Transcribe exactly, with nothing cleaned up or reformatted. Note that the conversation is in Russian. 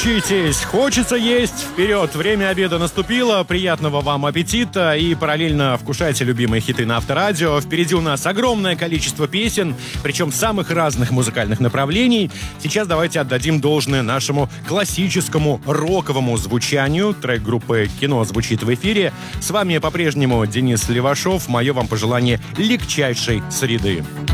мучаетесь, хочется есть, вперед, время обеда наступило, приятного вам аппетита и параллельно вкушайте любимые хиты на Авторадио. Впереди у нас огромное количество песен, причем самых разных музыкальных направлений. Сейчас давайте отдадим должное нашему классическому роковому звучанию. Трек группы «Кино» звучит в эфире. С вами по-прежнему Денис Левашов. Мое вам пожелание легчайшей среды.